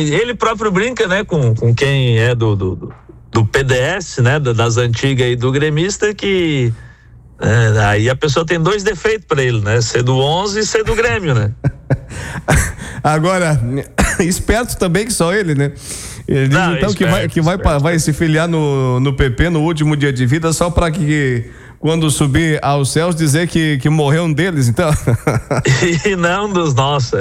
ele próprio brinca, né, com quem é do PDS, né, das antigas aí do gremista, que aí a pessoa tem 2 defeitos para ele, né, ser do 11 e ser do Grêmio, né. Agora, esperto também que só ele, né? Ele diz então que vai se filiar no PP no último dia de vida só para que quando subir aos céus dizer que morreu um deles, então. E não dos nossos.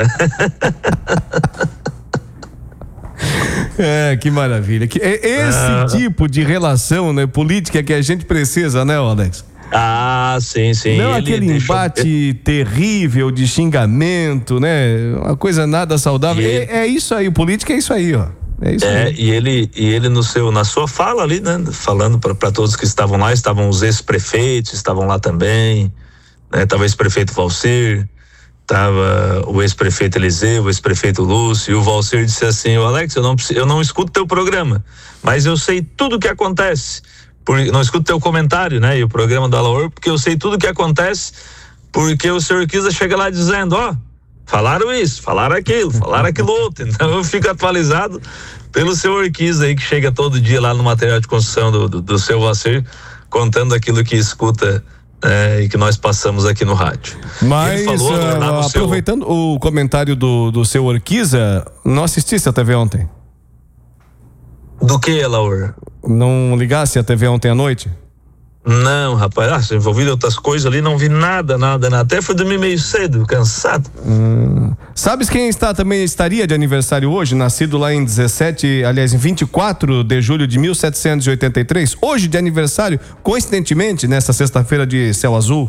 Que maravilha. Esse tipo de relação, né, política que a gente precisa, né, Alex? Sim. Não aquele embate terrível de xingamento, né? Uma coisa nada saudável. É isso aí, política é isso aí, ó. É isso aí. E ele na sua fala ali, né? Falando para todos que estavam lá, estavam os ex-prefeitos, estavam lá também, né? Tava o ex-prefeito Valcir, tava o ex-prefeito Eliseu, o ex-prefeito Lúcio, e o Valcir disse assim: Alex, eu não escuto teu programa, mas eu sei tudo o que acontece. Não escuto teu comentário, né? E o programa do Alaor, porque eu sei tudo o que acontece, porque o senhor Urquiza chega lá dizendo, falaram isso, falaram aquilo outro. Então eu fico atualizado pelo seu Urquiza aí, que chega todo dia lá no material de construção do seu Valcir, contando aquilo que escuta e que nós passamos aqui no rádio. Mas aproveitando o comentário do seu Urquiza, não assistisse a TV ontem? Do que, Alaor? Não ligasse a TV ontem à noite? Não, rapaz, envolvido em outras coisas ali, não vi nada. Até fui dormir meio cedo, cansado. Sabes quem estaria de aniversário hoje? Nascido lá em 24 de julho de 1783. Hoje de aniversário, coincidentemente, nessa sexta-feira de céu azul.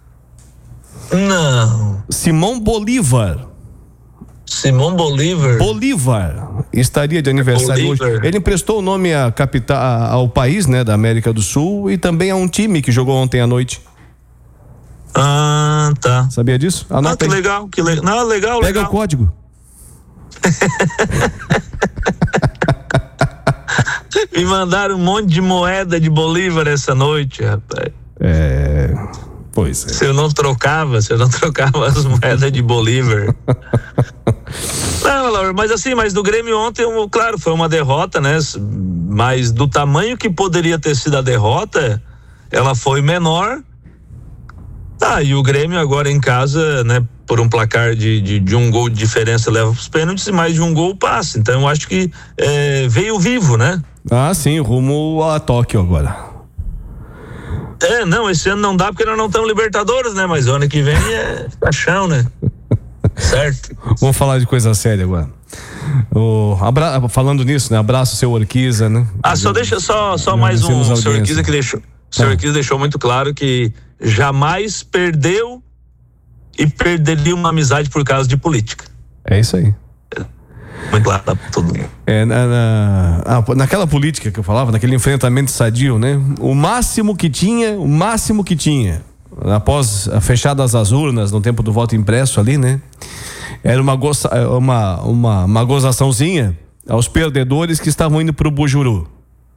Não. Simão Bolívar estaria de aniversário hoje. Ele emprestou o nome à capital, ao país, né, da América do Sul, e também a um time que jogou ontem à noite. Tá. Sabia disso? Anota aí. Legal. Não, legal. Pega o código. Me mandaram um monte de moeda de Bolívar essa noite, rapaz. Pois é. Se eu não trocava as moedas de Bolívar. Não, Laura, mas do Grêmio ontem, claro, foi uma derrota, né? Mas do tamanho que poderia ter sido a derrota, ela foi menor. E o Grêmio agora em casa, né? Por um placar de um gol de diferença leva os pênaltis e mais de um gol passa. Então eu acho que veio vivo, né? Sim, rumo a Tóquio agora. Não, esse ano não dá porque nós não estamos Libertadores, né? Mas o ano que vem é paixão, né? Certo. Vamos falar de coisa séria agora. Falando nisso, né? Abraço seu Urquiza, né? Deixa mais um. O seu Urquiza que deixou. O seu Urquiza deixou muito claro que jamais perdeu e perderia uma amizade por causa de política. É isso aí. Muito claro pra todo mundo. Naquela política que eu falava, naquele enfrentamento sadio, né? O máximo que tinha, após fechadas as urnas no tempo do voto impresso ali, né? Era uma gozaçãozinha aos perdedores que estavam indo pro Bujuru.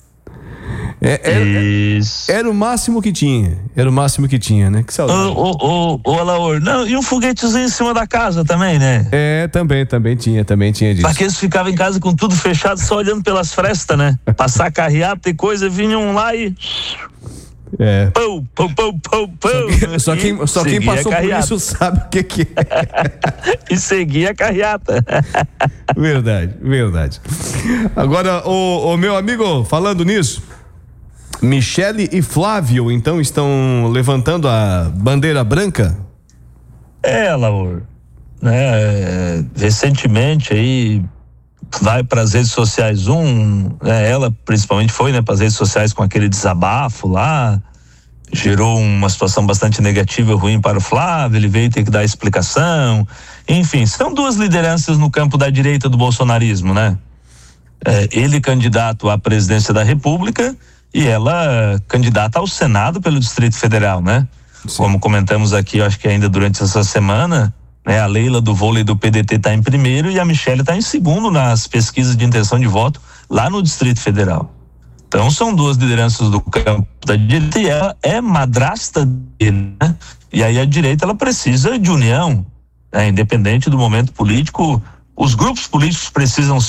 Era o máximo que tinha, né? Que saudade. Alaor, não, e um foguetezinho em cima da casa também, né? Também tinha disso. Pra que eles ficavam em casa com tudo fechado, só olhando pelas frestas, né? Passar carreata e coisa, vinham lá e... Pão. Só quem passou por isso sabe o que é. E seguia a carreata. Verdade. Agora, o meu amigo, falando nisso, Michele e Flávio, então, estão levantando a bandeira branca? Laura, recentemente aí vai para as redes sociais ela principalmente foi, né, para as redes sociais com aquele desabafo lá, gerou uma situação bastante negativa, ruim para o Flávio, ele veio ter que dar explicação, enfim, são duas lideranças no campo da direita do bolsonarismo, né? Ele candidato à presidência da República e ela candidata ao Senado pelo Distrito Federal, né? Sim. Como comentamos aqui, acho que ainda durante essa semana, né? A Leila do vôlei do PDT está em primeiro e a Michele está em segundo nas pesquisas de intenção de voto lá no Distrito Federal. Então são duas lideranças do campo da direita e ela é madrasta dele, né? E aí a direita ela precisa de união, né? Independente do momento político, os grupos políticos precisam